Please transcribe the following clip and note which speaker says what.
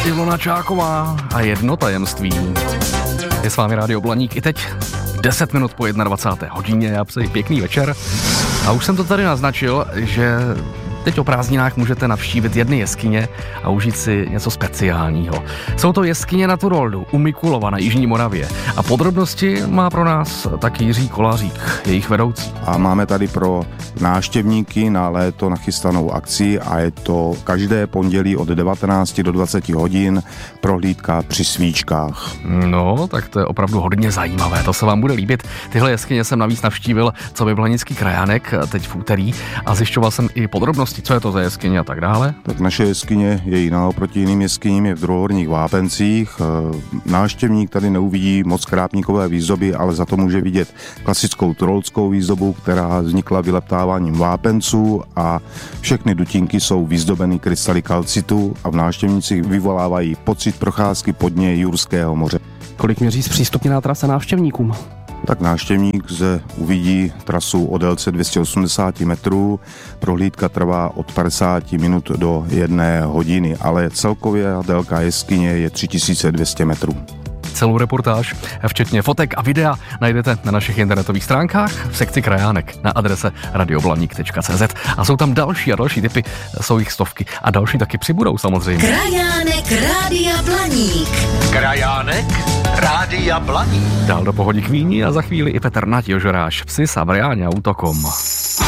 Speaker 1: Ilona Čáková a jedno tajemství. Je s vámi Rádio Blaník i teď 10 minut po 21. hodině. Já přeji pěkný večer. A už jsem to tady naznačil, že teď o prázdninách můžete navštívit jedny jeskyně a užít si něco speciálního. Jsou to jeskyně na Turoldu u Mikulova na Jižní Moravě. A podrobnosti má pro nás taky Jiří Kolařík, jejich vedoucí.
Speaker 2: A máme tady pro návštěvníky na léto nachystanou akci a je to každé pondělí od 19 do 20 hodin prohlídka při svíčkách.
Speaker 1: No, tak to je opravdu hodně zajímavé, to se vám bude líbit. Tyhle jeskyně jsem navíc navštívil coby blanický krajánek teď v úterý a zjišťoval jsem i podrobnosti, co je to za jeskyně a tak dále.
Speaker 2: Tak naše jeskyně je jiná oproti jiným jeskyním, je v druhohorních Vápencích. Návštěvník tady neuvidí moc krápníkové výzdoby, ale za to může vidět klasickou turoldskou výzdobu, která vznikla vyleptáváním vápenců a všechny dutinky jsou vyzdobeny krystaly kalcitu a v návštěvnících vyvolávají pocit procházky po dně Jurského moře.
Speaker 3: Kolik měří zpřístupněná trasa návštěvníkům?
Speaker 2: Tak návštěvník zde uvidí trasu o délce 280 metrů, prohlídka trvá od 50 minut do 1 hodiny, ale celkově délka jeskyně je 3200 metrů.
Speaker 1: Celou reportáž, včetně fotek a videa, najdete na našich internetových stránkách v sekci krajánek na adrese radioblaník.cz. A jsou tam další a další tipy, jsou jich stovky a další taky přibudou samozřejmě.
Speaker 4: Krajánek Rádia Blaník.
Speaker 5: Krajánek Rádia Blaník.
Speaker 1: Dál do pohodí k víni a za chvíli i Petr Nať, Jožoráš, Psi, Sabriáň a Útokom.